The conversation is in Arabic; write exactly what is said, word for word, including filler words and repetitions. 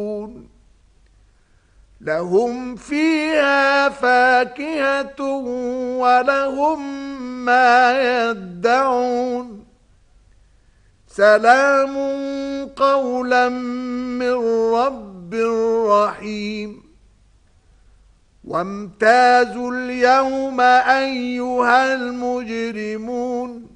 لهم فيها فاكهة ولهم ما يدعون سلام قولا من رب رحيم وامتازوا اليوم أيها المجرمون